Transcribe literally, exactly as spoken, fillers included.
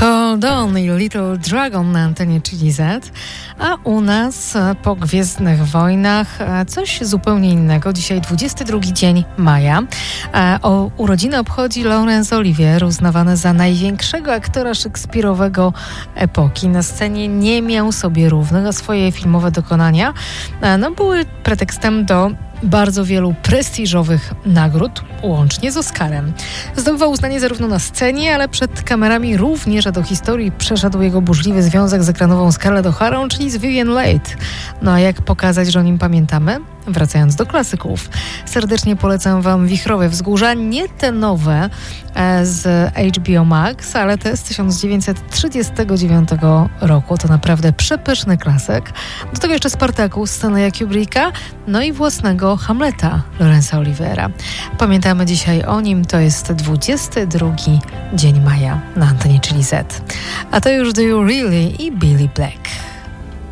Hold On i Little Dragon na antenie Chili Z, a u nas po Gwiezdnych Wojnach coś zupełnie innego. Dzisiaj dwudziesty drugi dzień maja. O urodziny obchodzi Laurence Olivier, uznawany za największego aktora szekspirowego epoki. Na scenie nie miał sobie równych, a swoje filmowe dokonania no, były pretekstem do bardzo wielu prestiżowych nagród, łącznie z Oscarem. Zdobywał uznanie zarówno na scenie, ale przed kamerami również, a do historii przeszedł jego burzliwy związek z ekranową Scarlett O'Harą, czyli z Vivien Leigh. No a jak pokazać, że o nim pamiętamy? Wracając do klasyków. Serdecznie polecam Wam Wichrowe Wzgórza, nie te nowe e, z H B O Max, ale te z tysiąc dziewięćset trzydziestego dziewiątego roku. To naprawdę przepyszny klasyk. Do tego jeszcze Spartacus Stanleya Kubricka, no i własnego Hamleta Laurence'a Oliviera. Pamiętamy dzisiaj o nim, to jest dwudziesty drugi dzień maja na antenie Chili Z. A to już Do You Really i Billy Black.